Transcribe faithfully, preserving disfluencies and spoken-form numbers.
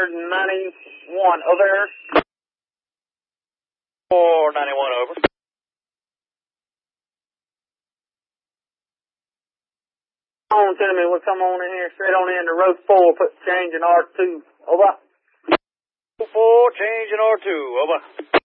hundred ninety-one, over there. four ninety-one, over. Come on to me, we'll come on in here, straight on in to row four, put change in R two, over. four, change in R two, over.